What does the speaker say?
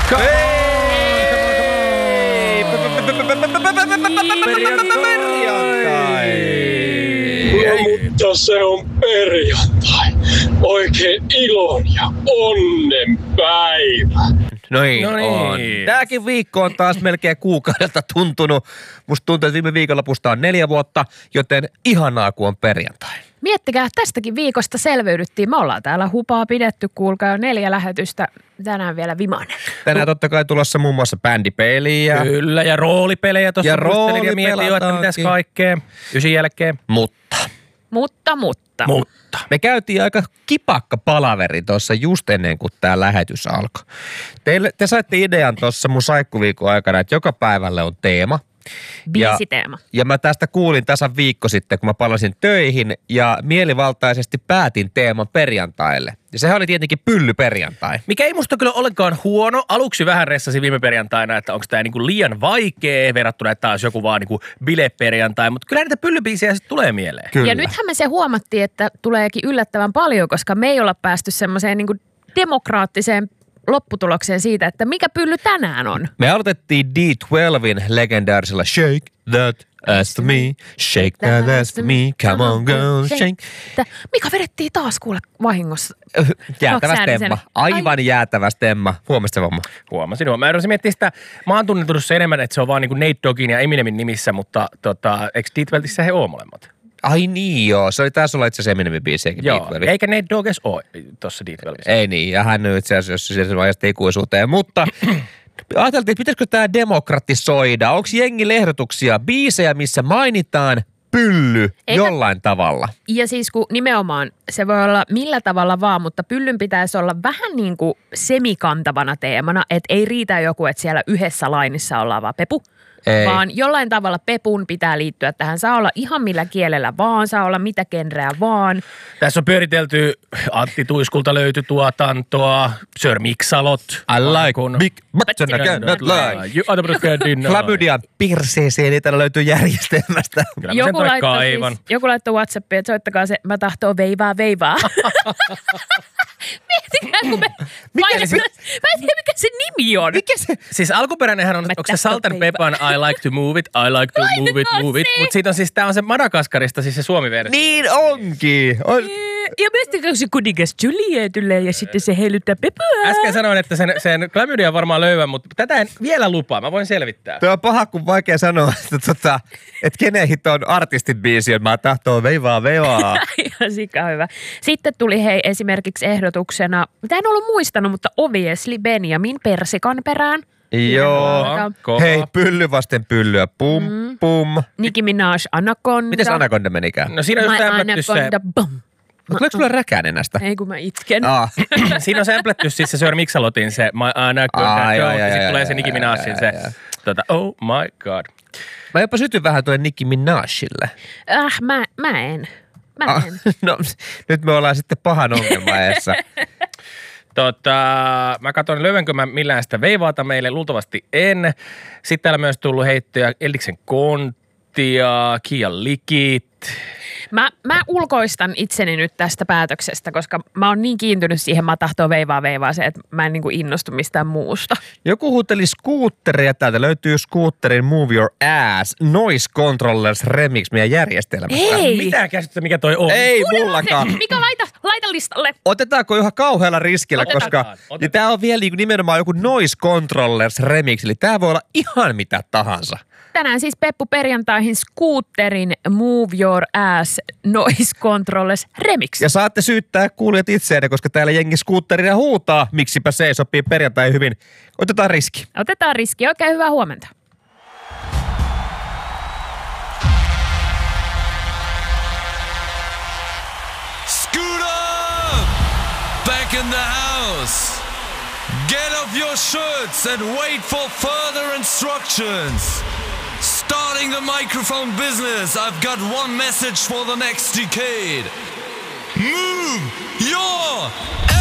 Mutta se on perjantai. Oikein ilon ja onnen päivä. No niin. On. Tääkin viikko on taas melkein kuukaudelta tuntunut. Musta tuntuu, että viime viikonlopusta on 4 vuotta, joten ihanaa, kun on perjantai. Miettikää, tästäkin viikosta selviydyttiin. Me ollaan täällä hupaa pidetty, kuulkaa jo 4 lähetystä. Tänään vielä vimainen. Tänään totta kai tulossa muun muassa bändipeliä. Kyllä, ja roolipelejä tuossa muistelin ja mietin jo, että mitäs kaikkea. 9 jälkeen. Mutta. Me käytiin aika kipakka palaveri tuossa just ennen kuin tämä lähetys alkoi. Te saitte idean tuossa mun saikkuviikon aikana, että joka päivälle on teema. Biisiteema. Ja mä tästä kuulin tasan viikko sitten, kun mä palasin töihin ja mielivaltaisesti päätin teeman perjantaille. Ja sehän oli tietenkin pyllyperjantai. Mikä ei musta kyllä ollenkaan huono. Aluksi vähän ressasin viime perjantaina, että onko tämä niinku liian vaikea verrattuna, että taas joku vaan niinku bileperjantai. Mutta kyllä näitä pyllybiisejä sitten tulee mieleen. Kyllä. Ja nythän me se huomattiin, että tuleekin yllättävän paljon, koska me ei olla päästy semmoiseen niinku demokraattiseen lopputulokseen siitä, että mikä pylly tänään on. Me aloitettiin D12:in legendaarisella Shake That Ass to Me, Shake That Ass to Me, Come on girl, shake. Mika vedettiin taas kuule vahingossa. Jäätävä stemma, aivan jäätävä stemma. Huomasitko vamma? Huomasin. Mä yritin miettiä sitä, mä oon tunnetunut se enemmän, että se on vaan niinku Nate Doggin ja Eminemin nimissä, mutta eikö D12:ssä he oo molemmat? Ai niin joo, se oli taas olla itse asiassa Eminemin biisiäkin. Joo, eikä Nate Dogg edes ole tuossa D12:ssä. Ei niin, ja hän nyt itse asiassa sen ajasta ikuisuuteen, mutta ajateltiin, että pitäisikö tämä demokratisoida? Onko jengillä ehdotuksia, biisejä, missä mainitaan pylly jollain tavalla? Ja siis kun nimenomaan se voi olla millä tavalla vaan, mutta pyllyn pitäisi olla vähän niin kuin semikantavana teemana, että ei riitä joku, että siellä yhdessä lainissa ollaan vaan pepu. Ei. Vaan jollain tavalla pepun pitää liittyä tähän. Saa olla ihan millä kielellä vaan, saa olla mitä genreä vaan. Tässä on pyöritelty Antti Tuiskulta löytytuotantoa, Sir Mix-Salot. I like big butts and I cannot lie. Klamydian perseeseen, niin täällä löytyy järjestelmästä. Joku laittoi WhatsAppiin, että soittakaa se, mä tahtoo veivaa. Miettikää, kun me mä en tiedä, mikä se nimi on. Mikä se? Siis alkuperäinenhän on, onko se Salt and Peppan I like to move it, I like to move it. Mutta siitä on siis, tää on se Madagaskarista, siis se Suomi-versio. Niin onkin. Ja miettikää, se kuningas Julie tulee ja sitten se heilyttää pepua. Äsken sanoin, että sen klamydia varmaan löyvän, mutta tätä en vielä lupaa. Mä voin selvittää. Tuo on paha, kun vaikea sanoa, että kenen hit on artistin biisi, että mä tahtoo veivaa. Ihan sika hyvä. Sitten tuli esimerkiksi ehdotuksena, mitä en ollut muistanut, mutta Obviously Benjamin Persikan perään. Joo. Hei, pylly vasten pyllyä. Pum. Nicki Minaj Anaconda. Miten se Anaconda menikään? No siinä on just sämplätty se. Mutta tuleeko sulla räkänenästä? Ei kun mä itken. Siinä on sämplätty siis se Sir Mix-Salotin se My Anaconda. Ja sitten tulee se Nicki Minajin se oh my god. Mä jopa sytyn vähän tuolle Nicki Minajille. Mä en. No nyt me ollaan sitten pahan ongelmaessa. Mä katson, löydänkö mä millään sitä veivaata meille, luultavasti en. Sitten täällä myös tullut heittoja Eldiksen Konttia, Kia Likit. Mä ulkoistan itseni nyt tästä päätöksestä, koska mä oon niin kiintynyt siihen, mä tahtoo veivaa se, että mä en niinku innostu mistään muusta. Joku huuteli Scooteria, täältä löytyy Scooterin Move Your Ass Noise Controllers Remix meidän järjestelmästä. Ei! Mitään käsitystä, mikä toi on. Ei mullakaan. Mikä laita listalle. Otetaanko ihan kauhealla riskillä, koska niin tää on vielä nimenomaan joku Noise Controllers Remix, eli tää voi olla ihan mitä tahansa. Tänään siis Peppu perjantaihin Scooterin Move Your Ass Noise Controllers Remix. Ja saatte syyttää kuulijat itseänne, koska täällä jengi Scooterina huutaa. Miksipä se sopii perjantai hyvin. Otetaan riski. Otetaan riski. Oikein hyvää huomenta. Scooter! Back in the house. Get off your shirts and wait for further instructions. Starting the microphone business, I've got one message for the next decade. Move your